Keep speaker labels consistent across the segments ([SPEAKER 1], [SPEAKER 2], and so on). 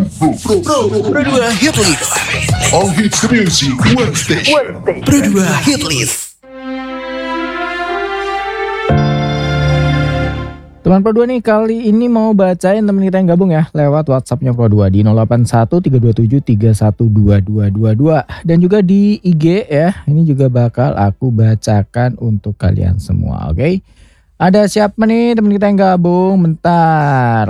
[SPEAKER 1] Pro 2 Hit List.
[SPEAKER 2] All hits the music, one station.
[SPEAKER 1] Pro 2 Hit List.
[SPEAKER 3] Teman Pro 2 nih kali ini mau bacain temen kita yang gabung ya lewat WhatsAppnya Pro 2 di 081327312222 dan juga di IG ya. Ini juga bakal aku bacakan untuk kalian semua, oke? Ada siapa nih temen kita yang gabung? Bentar.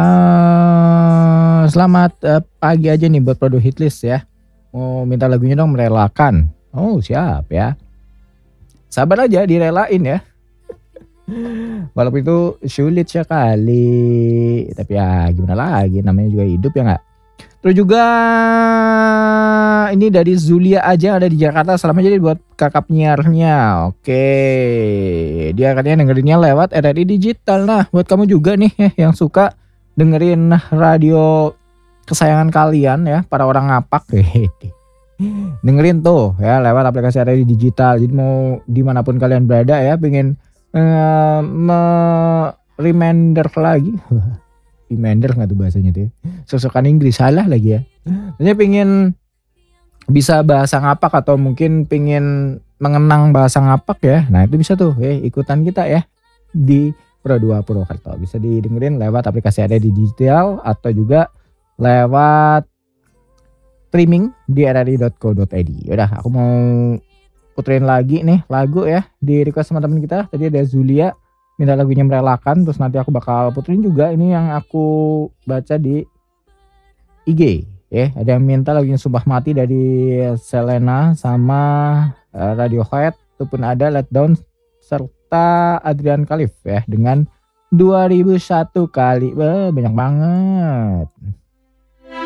[SPEAKER 3] Selamat pagi aja nih buat Pro 2 Hitlist ya. Mau minta lagunya dong, Merelakan. Oh siap ya. Sabar aja, direlain ya. Walaupun itu sulit sekali, tapi ya gimana lagi, namanya juga hidup ya nggak. Terus juga ini dari Zulia aja ada di Jakarta. Selamat jadi buat kakak penyiarnya. Oke, dia katanya dengerinnya lewat RRI Digital. Nah buat kamu juga nih yang suka dengerin radio kesayangan kalian ya, para orang ngapak, dengerin tuh ya lewat aplikasi RRI Digital. Jadi mau dimanapun kalian berada ya, pengen reminder lagi. Reminder nggak tuh bahasanya tuh? Sosokan Inggris salah lagi ya. Maksudnya pengen bisa bahasa ngapak atau mungkin pengen mengenang bahasa ngapak ya. Nah itu bisa tuh ikutan kita ya di Pro 2 Purwokerto. Bisa didengerin lewat aplikasi RRI Digital atau juga lewat streaming di rri.co.id. Yaudah aku mau puterin lagi nih lagu ya di request sama temen kita. Tadi ada Zulia minta lagunya Merelakan, terus nanti aku bakal puterin juga ini yang aku baca di IG ya. Ada yang minta lagunya Sumpah Mati dari Selena sama Radiohead, itu pun ada Let Down serta Adrian Khalif ya dengan 2001 kali. Banyak banget.